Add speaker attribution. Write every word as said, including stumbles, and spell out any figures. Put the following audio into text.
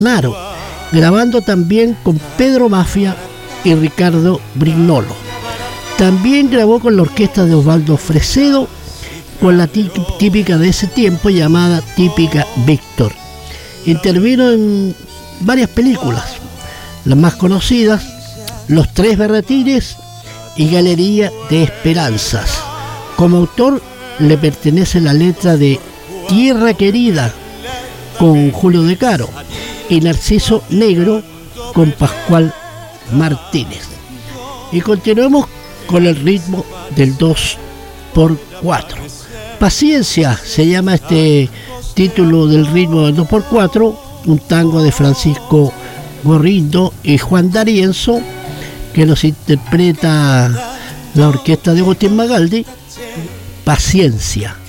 Speaker 1: Naro, grabando también con Pedro Mafia y Ricardo Brignolo. También grabó con la orquesta de Osvaldo Fresedo, con la típica de ese tiempo llamada Típica Víctor. Intervino en varias películas, las más conocidas, Los Tres Berretines y Galería de Esperanzas. Como autor le pertenece la letra de Tierra Querida con Julio De Caro y Narciso Negro con Pascual Martínez. Y continuemos con el ritmo del dos por cuatro. Paciencia se llama este título del ritmo del dos por cuatro, un tango de Francisco Gorrindo y Juan D'Arienzo, que nos interpreta la orquesta de Agustín Magaldi. Paciencia.